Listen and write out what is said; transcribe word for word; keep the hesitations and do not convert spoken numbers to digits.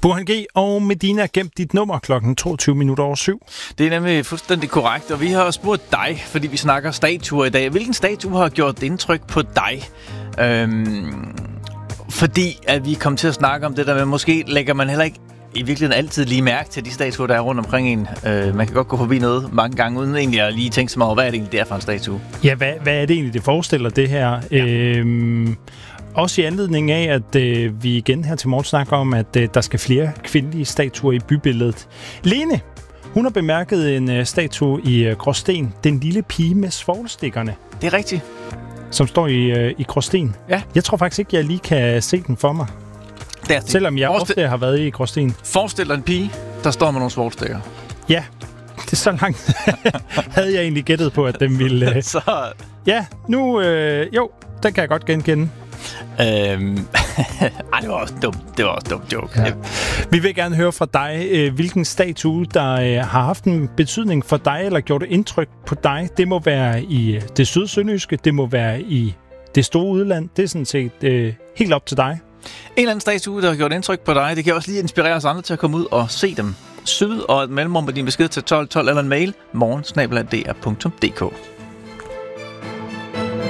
Burhan G. og Medina, gemt dit nummer klokken toogtyve minutter over syv. Det er nemlig fuldstændig korrekt, og vi har spurgt dig, fordi vi snakker statuer i dag. Hvilken statue har gjort indtryk på dig? Øhm, fordi at vi kom til at snakke om det der med, måske lægger man heller ikke i virkeligheden altid lige mærke til de statuer, der er rundt omkring en. Øh, man kan godt gå forbi noget mange gange, uden egentlig at lige tænke så meget over, hvad er det egentlig der for en statue? Ja, hvad, hvad er det egentlig, det forestiller det her? Ja. Øhm, også i anledning af, at øh, vi igen her til morgen snakker om, at øh, der skal flere kvindelige statuer i bybilledet. Lene, hun har bemærket en øh, statue i øh, Gråsten. Den lille pige med svovlstikkerne. Det er rigtigt. Som står i, øh, i Gråsten. Ja. Jeg tror faktisk ikke, jeg lige kan se den for mig. Det er det. Selvom jeg Forestil- ofte har været i Gråsten. Forestil dig en pige, der står med nogle svovlstikker. Ja, det er så langt. Havde jeg egentlig gættet på, at den ville... Øh... så... Ja, nu... Øh... Jo, den kan jeg godt genkende. Øhm... Ej, det var også dumt. Det var også dumt joke. Ja. Vi vil gerne høre fra dig, øh, hvilken statue, der øh, har haft en betydning for dig, eller gjort indtryk på dig. Det må være i det sydsønderjyske, det må være i det store udland. Det er sådan set øh, helt op til dig. En eller anden statue, der har gjort indtryk på dig, det kan også lige inspirere os andre til at komme ud og se dem. Syd og et mellemrum med din besked til tolv tolv eller en mail morgen snabel-a d r punktum d k.